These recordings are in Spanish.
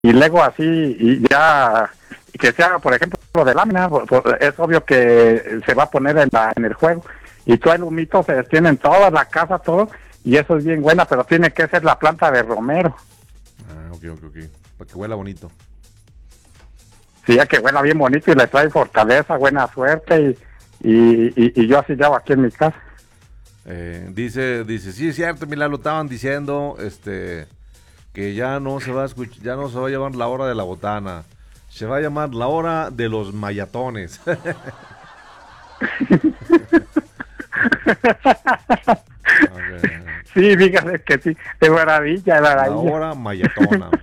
y luego así, y ya, que sea, por ejemplo, lo de lámina, es obvio que se va a poner en el juego, y todo el humito se destiene en toda la casa, todo, y eso es bien buena, pero tiene que ser la planta de romero. Ok, para que huela bonito. Sí, ya que huela bien bonito y le trae fortaleza, buena suerte, y yo así llevo aquí en mi casa. Dice, sí es cierto, mira, lo estaban diciendo, que ya no se va a ya no se va a llamar la hora de la botana, se va a llamar la hora de los mayatones. Sí, dígale que sí, de maravilla. La hora mayatona.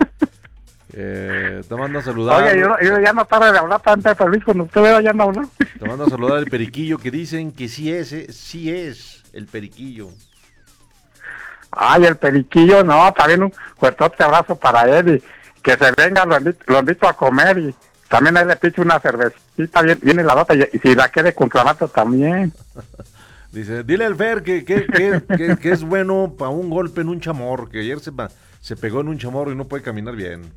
Te mando a saludar. Oye, yo ya no tarde de hablar tanto de Luis, cuando usted vea ya no habla. Te mando a saludar el periquillo, que dicen que sí es el periquillo. Ay, el periquillo, no, también un fuerte abrazo para él, y que se venga, lo invito a comer, y también ahí le picho una cervecita bien heladota, y si la quiere con clamato también. Dice, dile al Fer que es bueno para un golpe en un chamorro, que ayer se pegó en un chamorro y no puede caminar bien.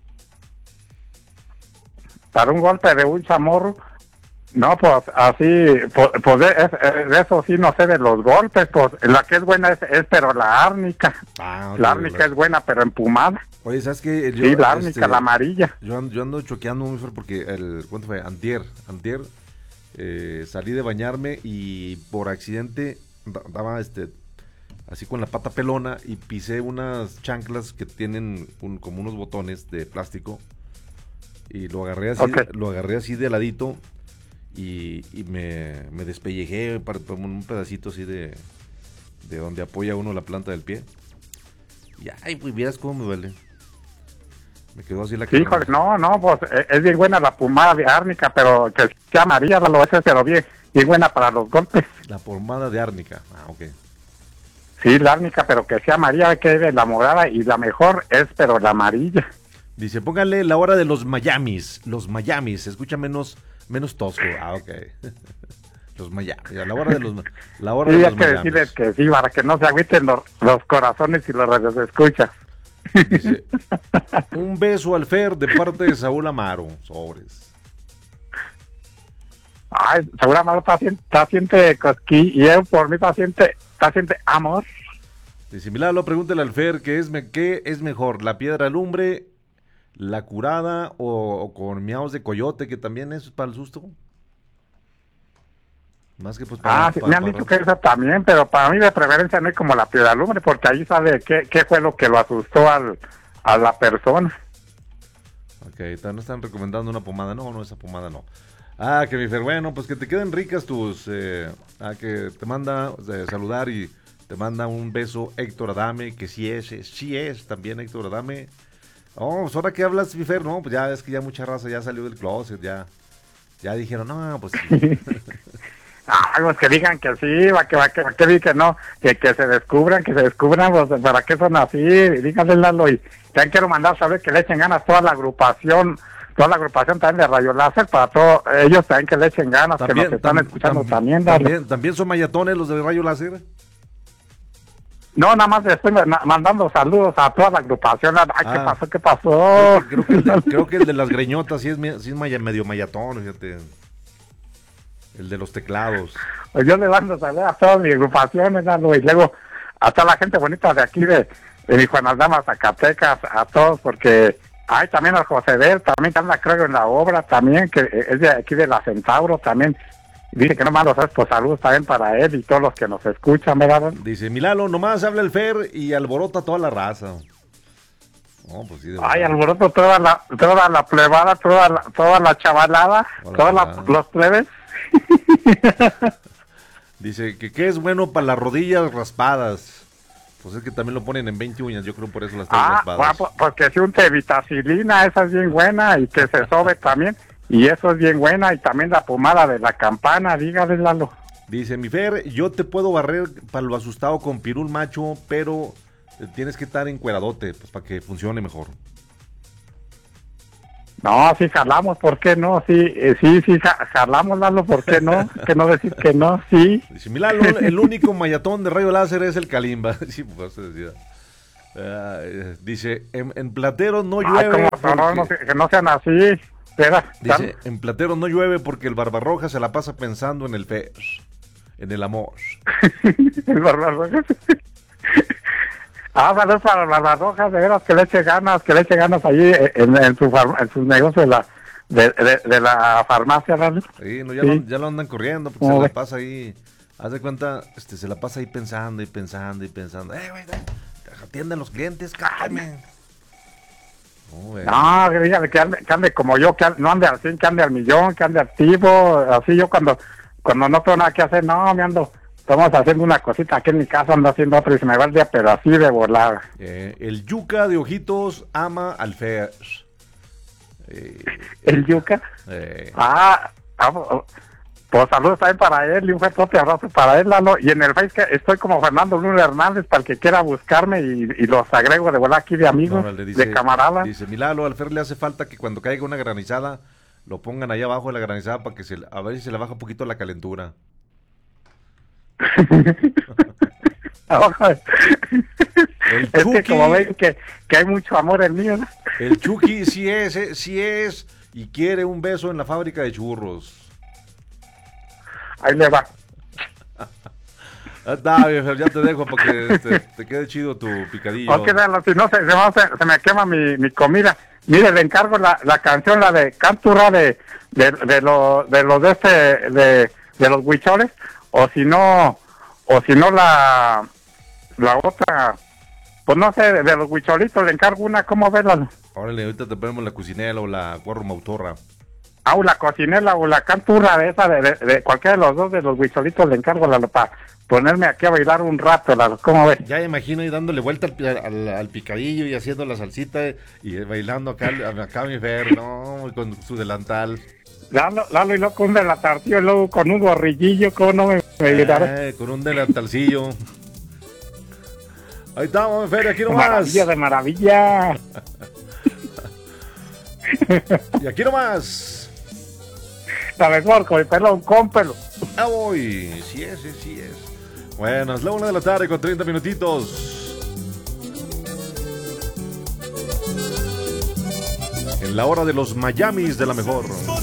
Para un golpe de un chamorro, no, pues así, pues de eso sí no sé de los golpes, pues la que es buena es pero la árnica. La árnica es buena, pero empumada. Oye, ¿sabes qué? Sí, la árnica, la amarilla. Yo ando choqueando muy fuerte porque ¿cuánto fue? Antier, salí de bañarme y por accidente daba así con la pata pelona y pisé unas chanclas que tienen como unos botones de plástico y lo agarré así de ladito y me despellejé para un pedacito así de donde apoya uno la planta del pie. Y ay, pues vieras cómo me duele. Me quedó así la cara. Híjole, no, pues es bien buena la pomada de árnica, pero que sea amarilla, lo ese, pero bien buena para los golpes. La pomada de árnica, ok. Sí, la árnica, pero que sea amarilla, que es la morada, y la mejor es, pero la amarilla. Dice, póngale la hora de los Miamis, se escucha menos tosco, ok. Los Miamis, la hora de los Miamis. Sí, hay que decirles que sí, para que no se agüiten los corazones y los radioescuchas. Dice, un beso al Fer de parte de Saúl Amaro, sobres. Ay, Saúl Amaro paciente cosquí, y él por mi paciente amor. Dice, Milalo, pregúntale al Fer ¿qué es mejor, la piedra lumbre, la curada o con miaos de coyote, que también es para el susto? Más que pues sí, me han dicho que esa también, pero para mí de preferencia no es como la piedra lumbre, porque ahí sabe qué fue lo que lo asustó a la persona. Ok, no están recomendando una pomada, no, esa pomada no. Que mi Fer, bueno, pues que te queden ricas tus, que te manda saludar y te manda un beso Héctor Adame, que sí es también Héctor Adame. Oh, pues ahora que hablas, mi Fer, no, pues ya es que ya mucha raza ya salió del closet, ya dijeron, no, pues sí. Pues que digan que sí, que digan que no, que se descubran, pues para qué son así, díganle Lalo, y también quiero mandar saber que le echen ganas toda la agrupación también de Rayo Láser, para todos ellos también que le echen ganas, también, que nos están escuchando también. ¿También son mayatones los de Rayo Láser? No, nada más estoy mandando saludos a toda la agrupación. ¿Qué pasó? Creo que el de las greñotas sí es medio mayatón, fíjate. El de los teclados. Pues yo le mando saludos a todas mis agrupaciones, y luego a toda la gente bonita de aquí de mi Juan Aldama, Zacatecas, a todos, porque hay también al José Del, también anda creo en la obra, también, que es de aquí de la Centauro, también. Dice que no mando saludos también para él y todos los que nos escuchan, ¿verdad? Dice, Milalo, nomás habla el Fer y alborota toda la raza. No, pues sí, alboroto toda la plebada, toda la chavalada, los plebes. Dice que qué es bueno para las rodillas raspadas. Pues es que también lo ponen en 20 uñas, yo creo por eso las tengo raspadas. Bueno, porque si un té vitacilina, esa es bien buena, y que se sobe también. Y eso es bien buena, y también la pomada de la campana, dígale, Lalo. Dice, mi Fer, yo te puedo barrer para lo asustado con pirul macho, pero tienes que estar encueradote, pues para que funcione mejor. No, sí jalamos, ¿por qué no? Sí, jalamos, Lalo, ¿por qué no? Que no decir que no, sí. Dice, mi Lalo, el único mayatón de Rayo Láser es el Kalimba. Sí, pues se decía. Dice, en Plateros no Ay, llueve. como no, que no sean así. Espera, Dice, en Plateros no llueve porque el Barbarroja se la pasa pensando en el FES, en el amor. el Barbarrojas. Saludos para el Barbarrojas, de veras que le eche ganas allí en su negocio de la farmacia, ¿verdad? Sí, no, Sí. ya lo andan corriendo porque se la pasa ahí, haz de cuenta, se la pasa ahí pensando y pensando y pensando. Güey, atienden los clientes, cálme. No, dígale que ande como yo, no ande al 100, que ande al millón, que ande activo, así yo cuando no tengo nada que hacer, no, estamos haciendo una cosita aquí en mi casa, ando haciendo otra y se me va el día, pero así de volada. El Yuca de Ojitos ama al FES. ¿El Yuca? Pues saludos también para él y un fuerte abrazo para él, Lalo. Y en el Face que estoy como Fernando Luna Hernández para el que quiera buscarme y los agrego de vuelta aquí de amigos, de camarada. Dice, mi Lalo, al Fer le hace falta que cuando caiga una granizada lo pongan ahí abajo de la granizada para que a ver si se le baja un poquito la calentura. Es que como ven que hay mucho amor en mí, ¿no? El Chucky sí es y quiere un beso en la fábrica de churros. Ahí le va. Ya te dejo para que te quede chido tu picadillo. Ok, si no se me quema mi comida. Mire, le encargo la canción, la de Canturra de los huicholes, o si no la otra, pues no sé, de los huicholitos le encargo una, ¿cómo verla? Órale, ahorita te ponemos la cocinela o la cuarro mautorra. O la cocinela o la canturra de esa, de cualquiera de los dos de los huicholitos le encargo para ponerme aquí a bailar un rato, ¿cómo ves? Ya me imagino y dándole vuelta al picadillo y haciendo la salsita y bailando acá mi Fer, no, con su delantal. Lalo y luego con un delantalcillo y luego con un gorrillillo, ¿cómo no me ayudará? Con un delantalcillo. Ahí estamos, Fer, aquí nomás. De maravilla. Y aquí nomás. La mejor, con el pelón, cómpelo. Ah, voy. Sí es. Bueno, es la 1 de la tarde con 30 minutitos. En la hora de los Miamis de la mejor.